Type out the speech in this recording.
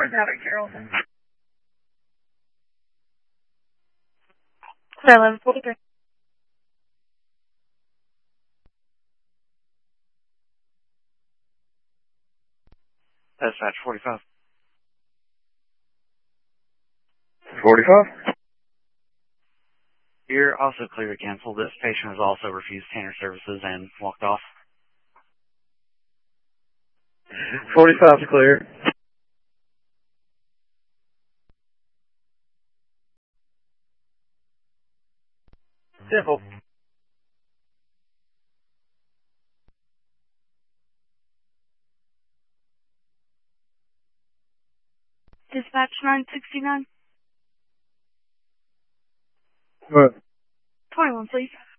North Havoc, Carrollton. Sorry, 1143. Dispatch 45. 45? You're also clear to cancel. This patient has also refused Tanner services and walked off. 45's clear. Simple. Dispatch 969. What? 21, please.